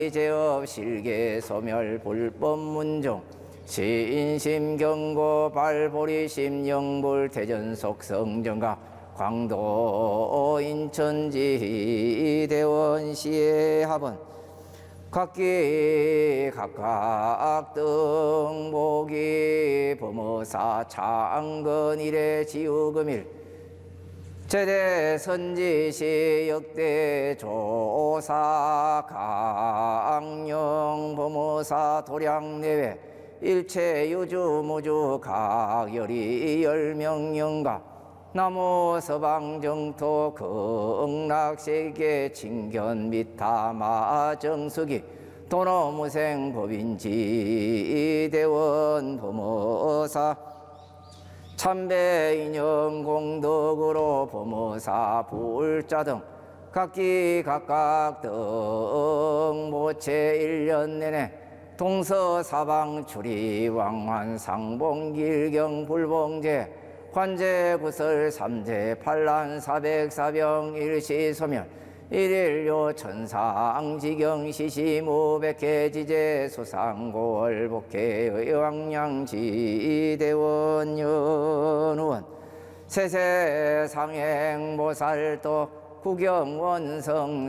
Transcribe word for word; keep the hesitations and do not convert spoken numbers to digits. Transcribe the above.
제업 실계 소멸 불법 문종 시인심 경고 발보리심 영불 대전 속성정각 광도 인천지 대원시의 합은 각기 각각 등복이 범어사 창건일의 지우금일 제대 선지시 역대 조사 강령 범어사 도량 내외 일체 유주 무주 각열이 열명영가 나무 서방 정토 극락세계 칭견 미타마 정수기 도노무생 법인지 대원 범어사 참배인연 공덕으로 범어사 불자 등 각기 각각 등 모체 일 년 내내 동서사방 출이 왕환 상봉길경 불봉제 관제 구설 삼제 팔란 사백 사병 일시소멸 일일요 천상지경 시시무백회 지제 수상고월 복회 왕량지 대원 연원 세세 상행 모살도 구경원성